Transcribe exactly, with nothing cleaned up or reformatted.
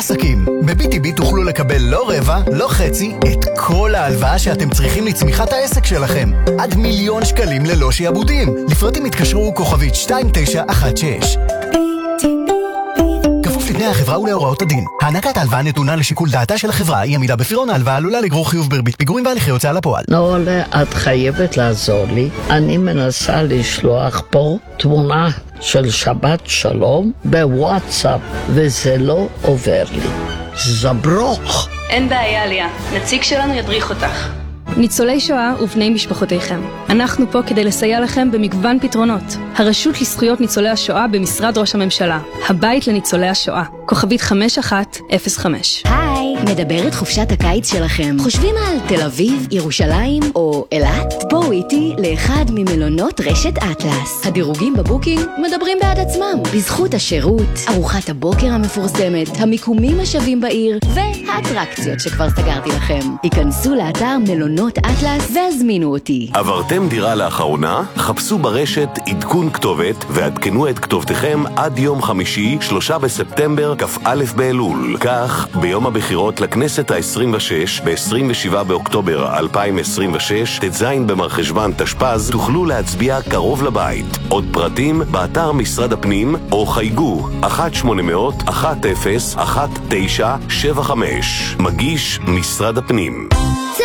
עסקים. ב-בי טי בי תוכלו לקבל לא רבע, לא חצי, את כל ההלוואה שאתם צריכים לצמיחת העסק שלכם. עד מיליון שקלים ללא שיעבודים. לפרטים התקשרו כוכבית שתיים תשע אחת שש. כפוף לבני החברה ולהוראות הדין. הענקת ההלוואה נתונה לשיקול דעתה של החברה. אי עמידה בפירעון ההלוואה עלולה לגרור חיוב בריבית פיגורים והליכי הוצאה לפועל. נולה, את חייבת לעזור לי. אני מנסה לשלוח פה תמונה של שבת שלום בוואטסאפ, וזה לא עובר לי. זברוך. אין בעיה, ליה. נציג שלנו ידריך אותך. ניצולי שואה ובני משפחותיכם. אנחנו פה כדי לסייע לכם במגוון פתרונות. הרשות לזכויות ניצולי השואה במשרד ראש הממשלה. הבית לניצולי השואה. כוכבית חמש אחת אפס חמש. היי, מדברת חופשת הקיץ שלכם. חושבים על תל אביב, ירושלים או אילת? בואו איתי לאחד ממלונות רשת אטלס. הדירוגים בבוקינג מדברים בעד עצמם. בזכות השירות, ארוחת הבוקר המפורסמת, המיקומים השווים בעיר והאטרקציות שכבר סגרתי לכם. היכנסו לאתר מלונות אטלס והזמינו אותי. עברתם דירה לאחרונה? חפשו ברשת עדכון כתובת ועדכנו את כתובתכם עד יום חמישי, שלושה בספטמבר, כ"א באלול. כך, ביום הבחירות לכנסת ה-עשרים ושש, ב-עשרים ושבעה באוקטובר אלפיים עשרים ושש, ט"ז במרחשוון תשפ"ז, תוכלו להצביע קרוב לבית. עוד פרטים באתר משרד הפנים, או חייגו אחת שמונה אפס אפס אחת אפס אחת תשע שבע חמש. מגיש משרד הפנים.